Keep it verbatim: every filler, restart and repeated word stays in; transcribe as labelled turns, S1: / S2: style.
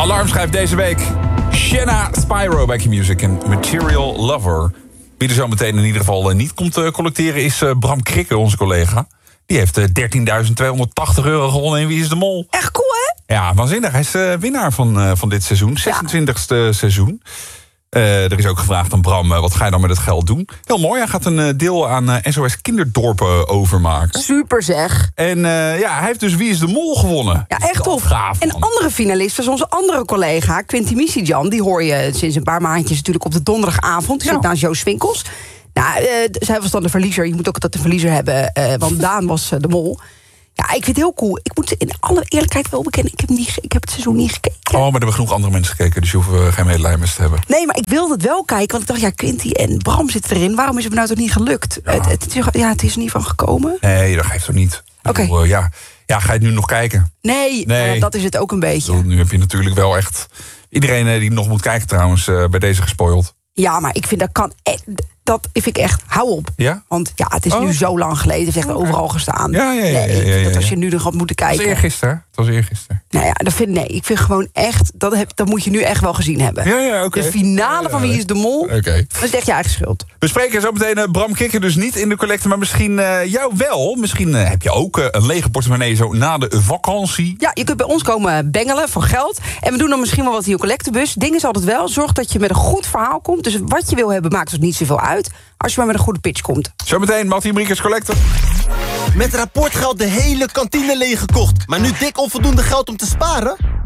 S1: Alarm schrijft deze week Shanna Spyro bij Q-Music en Material Lover. Wie er zo meteen in ieder geval niet komt uh, collecteren is uh, Bram Krikke, onze collega. Die heeft uh, dertienduizend tweehonderdtachtig euro gewonnen in Wie is de Mol.
S2: Echt cool, hè?
S1: Ja, waanzinnig. Hij is uh, winnaar van, uh, van dit seizoen. zesentwintigste Ja. seizoen. Uh, er is ook gevraagd aan Bram, uh, wat ga je dan met het geld doen? Heel mooi, hij gaat een uh, deel aan uh, S O S Kinderdorpen overmaken.
S2: Super zeg.
S1: En uh, ja, hij heeft dus Wie is de Mol gewonnen.
S2: Ja, echt tof.
S1: Gaaf,
S2: en andere finalist was onze andere collega, Quinty Misijan. Die hoor je sinds een paar maandjes natuurlijk op de donderdagavond. Die
S1: ja.
S2: zit naast Jo Swinkels. Nou, uh, zij was dan de verliezer. Je moet ook altijd de verliezer hebben, uh, want Daan was uh, de mol. Ja, ik vind het heel cool. Ik moet in alle eerlijkheid wel bekennen, ik heb, niet, ik heb het seizoen niet gekeken.
S1: Oh, maar er hebben genoeg andere mensen gekeken, dus je hoeft uh, geen medelijden met te hebben.
S2: Nee, maar ik wilde het wel kijken, want ik dacht, ja, Quinty en Bram zitten erin. Waarom is het me nou toch niet gelukt? Ja. Het, het, het, ja, het is er niet van gekomen.
S1: Nee, dat geeft toch niet.
S2: Oké. Okay.
S1: Uh, ja. ja, ga je het nu nog kijken?
S2: Nee, nee. Uh, dat is het ook een beetje.
S1: Bedoel, nu heb je natuurlijk wel echt iedereen uh, die nog moet kijken trouwens uh, bij deze gespoild.
S2: Ja, maar ik vind dat kan... E- dat vind ik echt, hou op.
S1: Ja?
S2: Want ja, het is
S1: oh.
S2: nu zo lang geleden. Het heeft echt okay. overal gestaan.
S1: Ja, ja, ja.
S2: Nee,
S1: ja, ja, ja,
S2: dat als je nu nog had moeten kijken.
S1: Het was eergisteren. Het was eergisteren.
S2: Nou ja, dat vind, nee, ik vind gewoon echt... Dat, heb, dat moet je nu echt wel gezien hebben.
S1: Ja, ja, okay.
S2: De finale ja, ja, van Wie is de Mol.
S1: Oké. Okay.
S2: Dat is echt je eigen schuld.
S1: We spreken zo meteen uh, Bram Krikke dus niet in de collecte, maar misschien uh, jou wel. Misschien uh, heb je ook uh, een lege portemonnee zo na de vakantie.
S2: Ja, je kunt bij ons komen bengelen voor geld. En we doen dan misschien wel wat in je collectebus. Ding is altijd wel, zorg dat je met een goed verhaal komt. Dus wat je wil hebben, maakt dus niet zoveel uit. Als je maar met een goede pitch komt.
S1: Zometeen, Mattie Briekers Collector.
S3: Met rapportgeld de hele kantine leeggekocht. Maar nu dik onvoldoende geld om te sparen?